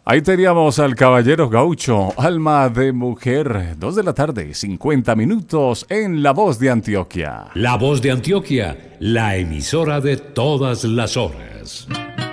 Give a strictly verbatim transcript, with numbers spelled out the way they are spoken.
Ahí teníamos al caballero gaucho, Alma de Mujer, dos de la tarde, cincuenta minutos en La Voz de Antioquia. La Voz de Antioquia, la emisora de todas las horas.